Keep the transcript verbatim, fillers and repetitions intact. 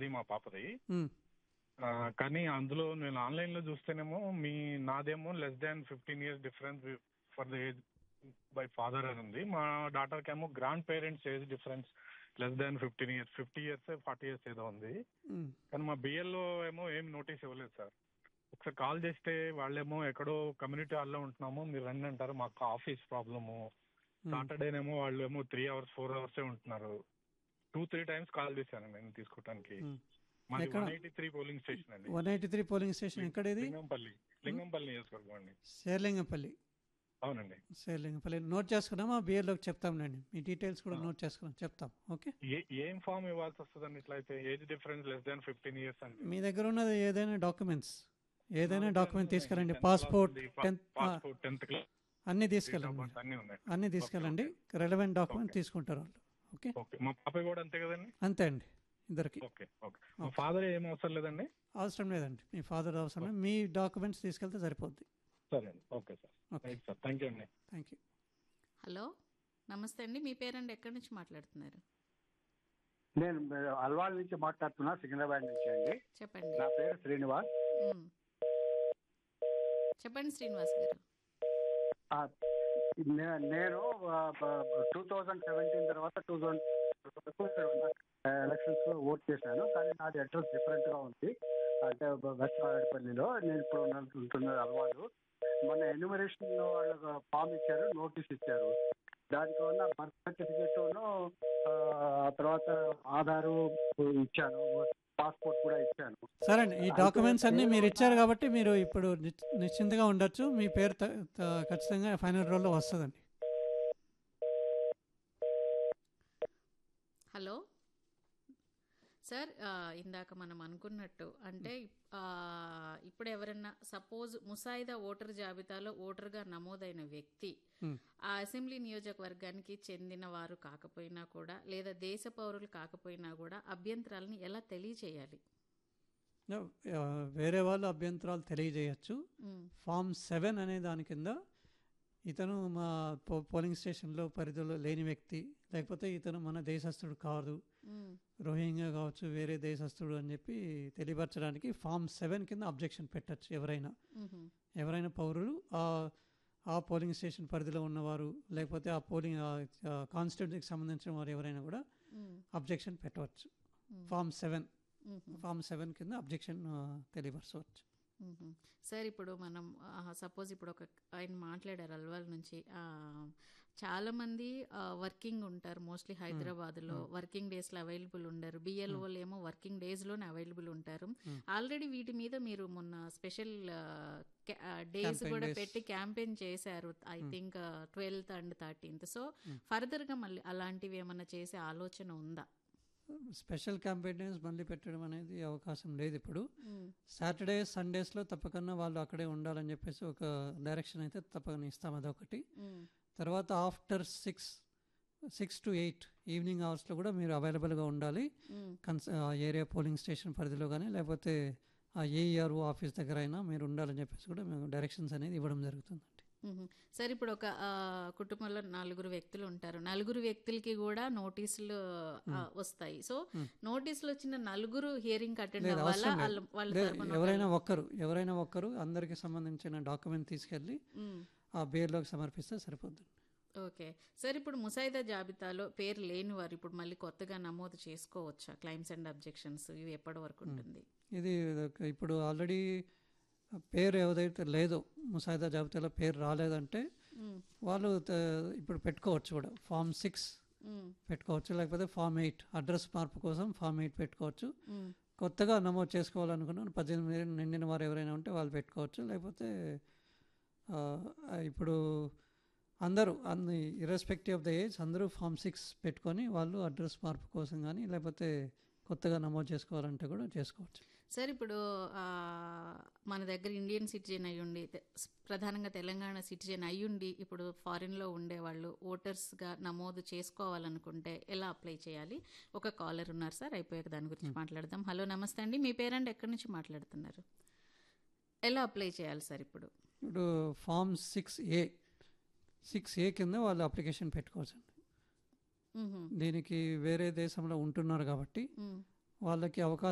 నాది మా పాపది. ఉమ్, ఆ, కానీ అందులో నేను ఆన్లైన్ లో చూస్తేనేమో మీ నాదేమో less than fifteen years difference for the age by father అని ఉంది. మా డాటర్ కేమో grand parents age difference less than fifteen years fifty years forty years ఏదో ఉంది. ఉమ్, కానీ మా బిఎల్లో ఏమో ఏం నోటీస్ ఇవ్వలేదు సార్. ఒకసారి కాల్ చేస్తే వాళ్ళేమో ఎక్కడో కమ్యూనిటీ హాల్లో ఉంటున్నాము మీరు రండి అంటారు. మాకు ఆఫీస్ ప్రాబ్లము. ఉమ్. సాటర్డేనేమో వాళ్ళు ఏమో త్రీ అవర్స్ ఫోర్ అవర్సే ఉంటున్నారు. టూ త్రీ టైమ్స్ కాల్ చేశాను నేను తీసుకోవడానికి. ఉమ్. మాది ఎక్కడ? One eighty three polling station అండి. One eighty three polling station ఎక్కడ ఇది? లింగంపల్లి లింగంపల్లి నియోజకవర్గం అండి. శేర్లింగంపల్లి. అవునండి. శేర్లింగంపల్లి నోట్ చేసుకున్నామా? బిఏలోకి చెప్తాంలేండి, మీ డీటెయిల్స్ కూడా నోట్ చేసుకున్నాం, చెప్తాం. ఓకే. ఏ- ఏం ఫామ్ ఇవ్వాల్సి వస్తుందండి ఇట్లా అయితే? Age difference less than fifteen years అంటే మీ దగ్గర ఉన్నది ఏదైనా డాక్యుమెంట్స్, ఏదైనా నా డాక్యుమెంట్ దగ్గర తీసుకెళ్ళండి. టెన్త్ పాస్పోర్ట్, క్లాస్ ఉంది, టెన్త్, పాస్పోర్ట్ టెన్త్ క్లాస్ అన్నీ డేట్ ఆఫ్ తీసుకెళ్ళండి. బర్త్ అన్నీ ఉన్నాయి. అన్నీ ఓకే, తీసుకెళ్ళండి. ఓకే. Relevant document okay. తీసుకుంటారు వాళ్ళు. ఓకే. ఓకే. మా పాప కూడా అంతే కదండి? అంతే అండి, ఇద్దరికి. Okay, okay. మా ఫాదర్ ఏం అవసరం లేదండి? అవసరం లేదండి, మీ ఫాదర్ అవసరం లేదు. మీ డాక్యుమెంట్స్ తీసుకెళ్తే సరిపోద్ది. సరే అండి. Okay sir. Okay, right sir. Thank you అండి. Thank you. హలో, నమస్తే అండి. మీ పేరండి, ఎక్కడి నుంచి మాట్లాడుతున్నారు? నేను అల్వాల్ నుంచి మాట్లాడుతున్నా, సికింద్రాబాద్ నుంచి అండి. చెప్పండి. నా పేరు శ్రీనివాస్. ఉమ్. చెప్పండి శ్రీనివాస్ గారు. ఆ, నే- నేను టూ థౌజండ్ సెవెంటీన్ తర్వాత టూ థౌజండ్ ఎలక్షన్స్ లో ఓట్ చేశాను. కానీ నాది అడ్రస్ డిఫరెంట్ గా ఉంది. అంటే వెస్ట్ మారేడుపల్లిలో, నేను ఇప్పుడు ఉన్న- ఉంటున్నది అల్వాలు. మన ఎన్యూమరేషన్ వాళ్ళకి ఫామ్ ఇచ్చారు, నోటీస్ ఇచ్చారు. దానికి వల్ల బర్త్ సర్టిఫికేట్ ఆ తర్వాత ఆధారు ఇచ్చాను, పాస్పోర్ట్ కూడా ఇచ్చాను. సరే అండి, ఈ డాక్యుమెంట్స్ అన్నీ మీరు ఇచ్చారు కాబట్టి మీరు ఇప్పుడు నిశ్- నిశ్చింతగా ఉండొచ్చు. మీ పేరు త- త- ఖచ్చితంగా ఫైనల్ రోల్లో వస్తుందండి. హలో సార్, ఆ, ఇందాక మనం అనుకున్నట్టు అంటే ఆ, ఇప్పుడు ఎవరన్నా సపోజ్ ముసాయిదా ఓటర్ జాబితాలో ఓటర్గా నమోదైన వ్యక్తి Hmm. ఆ అసెంబ్లీ నియోజకవర్గానికి చెందిన వారు కాకపోయినా కూడా, లేదా దేశ పౌరులు కాకపోయినా కూడా అభ్యంతరాలని ఎలా తెలియచేయాలి? ఆ, వేరే వాళ్ళు అభ్యంతరాలు తెలియజేయచ్చు. ఉమ్, ఫామ్ సెవెన్ అనే దాని కింద ఇతను మా పో పోలింగ్ స్టేషన్లో పరిధిలో లేని వ్యక్తి, లేకపోతే ఇతను మన దేశస్థుడు కాదు, ఉమ్, రోహింగ్యా కావచ్చు, వేరే దేశస్థుడు అని చెప్పి తెలియపరచడానికి ఫామ్ సెవెన్ కింద అబ్జెక్షన్ పెట్టచ్చు. ఎవరైనా ఉహుం, ఎవరైనా పౌరులు ఆ ఆ పోలింగ్ స్టేషన్ పరిధిలో ఉన్నవారు, లేకపోతే ఆ పోలింగ్ కాన్స్టిట్యూన్సీకి సంబంధించిన వారు ఎవరైనా కూడా ఉమ్, అబ్జెక్షన్ పెట్టవచ్చు. ఉమ్, ఫామ్ సెవెన్ ఉహుం. ఫామ్ సెవెన్ కింద అబ్జెక్షన్ తెలియపరచవచ్చు. మ్మ్. సార్, ఇప్పుడు మనం సపోజ్ ఇప్పుడు ఒక ఆయన మాట్లాడారు అల్వాల్ నుంచి. ఆ, చాలా మంది వర్కింగ్ ఉంటారు, మోస్ట్లీ హైదరాబాద్లో వర్కింగ్ డేస్లో అవైలబుల్ ఉండరు. బిఎల్ఓలు ఏమో వర్కింగ్ డేస్లోనే అవైలబుల్ ఉంటారు. ఆల్రెడీ వీటి మీద మీరు మొన్న స్పెషల్ డేస్ Campaign కూడా days. పెట్టి క్యాంపెయిన్ చేశారు, I think twelfth and thirteenth. So ఫర్దర్గా మళ్ళీ అలాంటివి ఏమన్నా చేసే ఆలోచన ఉందా? స్పెషల్ క్యాంపెయిన్స్ మళ్ళీ పెట్టడం అనేది అవకాశం లేదు ఇప్పుడు. మ్మ్. సాటర్డే సండేస్లో తప్పకుండా వాళ్ళు అక్కడే ఉండాలని చెప్పేసి ఒక డైరెక్షన్ అయితే తప్పకుండా ఇస్తాం, అదొకటి. మ్మ్. తర్వాత after six six to eight evening అవర్స్లో కూడా మీరు అవైలబుల్గా ఉండాలి. మ్మ్. కన్స్ ఏరియా పోలింగ్ స్టేషన్ పరిధిలో కానీ, లేకపోతే ఆ ఏఈఆర్ఓ ఆఫీస్ దగ్గర అయినా మీరు ఉండాలని చెప్పేసి కూడా మేము డైరెక్షన్స్ అనేది ఇవ్వడం జరుగుతుందండి. మ్మ్. సరే, ఇప్పుడు ఒక ఆ, కుటుంబంలో నలుగురు వ్యక్తులు ఉంటారు. నలుగురు వ్యక్తులకి కూడా నోటీసులు ఆ, వస్తాయి. సో నోటీసులు వచ్చిన నలుగురు హియరింగ్ అటెండ్ లేదు, అవ్వాలా? అవసరం లేదు. వాళ్ళ- వాళ్ళ లేదు, తరపున ఎవరైనా ఒక్కరు ఎవరైనా ఒక్కరు అందరికి సంబంధించిన డాక్యుమెంట్ తీసుకెళ్ళి మ్మ్. ఆ బేర్లోకి సమర్పిస్తే సరిపోతుంది. ఓకే సార్, ఇప్పుడు ముసాయిదా జాబితాలో పేరు లేని వారు ఇప్పుడు మళ్ళీ కొత్తగా నమోదు చేసుకోవచ్చా? క్లైమ్స్ అండ్ అబ్జెక్షన్స్ ఇవి ఎప్పటి వరకు ఉంటుంది? ఇది ఒక- ఇప్పుడు ఆల్రెడీ పేరు ఏదైతే లేదో, ముసాయిదా జాబితాలో పేరు రాలేదంటే మ్మ్. వాళ్ళు త- ఇప్పుడు పెట్టుకోవచ్చు కూడా. ఫామ్ సిక్స్ మ్మ్. పెట్టుకోవచ్చు, లేకపోతే ఫామ్ ఎయిట్ అడ్రస్ మార్పు కోసం ఫామ్ ఎయిట్ పెట్టుకోవచ్చు. మ్మ్. కొత్తగా నమోదు చేసుకోవాలనుకున్నాను పద్దెనిమిది ఏళ్ళు నిండిన వారు ఎవరైనా ఉంటే వాళ్ళు పెట్టుకోవచ్చు. లేకపోతే ఆ, ఇప్పుడు అందరూ అన్ని ఇర్రెస్పెక్టివ్ ఆఫ్ ద ఏజ్ అందరూ ఫామ్ సిక్స్ పెట్టుకొని వాళ్ళు అడ్రస్ మార్పు కోసం కానీ, లేకపోతే కొత్తగా నమోదు చేసుకోవాలంటే కూడా చేసుకోవచ్చు. సార్, ఇప్పుడు ఆ, మన దగ్గర ఇండియన్ సిటిజన్ అయ్యుండి, తె- ప్రధానంగా తెలంగాణ సిటిజన్ అయ్యుండి ఇప్పుడు ఫారిన్లో ఉండేవాళ్ళు ఓటర్స్గా నమోదు చేసుకోవాలనుకుంటే ఎలా అప్లై చేయాలి? ఒక కాలర్ ఉన్నారు సార్, అయిపోయాక దాని గురించి మాట్లాడదాం. హలో, నమస్తే అండి. మీ పేరండి, ఎక్కడి నుంచి మాట్లాడుతున్నారు? ఎలా అప్లై చేయాలి సార్ ఇప్పుడు? ఇప్పుడు ఫామ్ సిక్స్ ఏ సిక్స్ ఏ కింద వాళ్ళు అప్లికేషన్ పెట్టుకోవచ్చు. మ్మ్. దీనికి వేరే దేశంలో ఉంటున్నారు కాబట్టి మ్మ్. వాళ్ళకి అవకాశం